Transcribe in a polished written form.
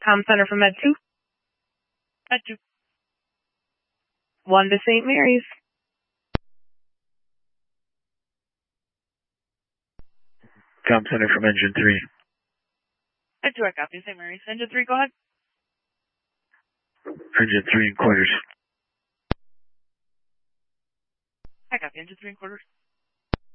Com Center from Med 2. Med 2. 1 to St. Mary's. Com Center from Engine 3. Med 2, I copy. St. Mary's. Engine 3, go ahead. Engine 3 in quarters. I copy. Engine 3 in quarters.